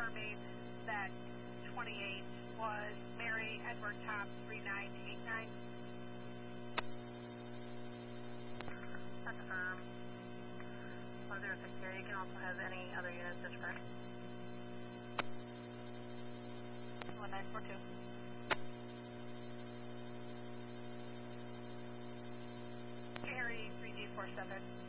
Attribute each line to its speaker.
Speaker 1: confirming that 28 was Mary Edward Top 3989.
Speaker 2: That's affirmed. 106 here. You can also have any other units dispatched. 1942.
Speaker 1: Harry 3D47.